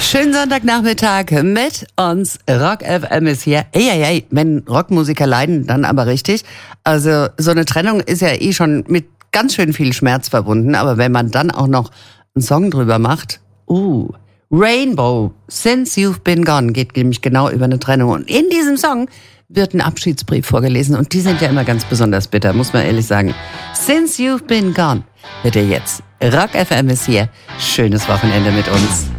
Schönen Sonntagnachmittag mit uns. Rock FM ist hier. Ey, wenn Rockmusiker leiden, dann aber richtig. Also so eine Trennung ist ja eh schon mit ganz schön viel Schmerz verbunden. Aber wenn man dann auch noch einen Song drüber macht, Rainbow, Since You've Been Gone, geht nämlich genau über eine Trennung. Und in diesem Song wird ein Abschiedsbrief vorgelesen. Und die sind ja immer ganz besonders bitter, muss man ehrlich sagen. Since You've Been Gone, hört ihr jetzt. Rock FM ist hier. Schönes Wochenende mit uns.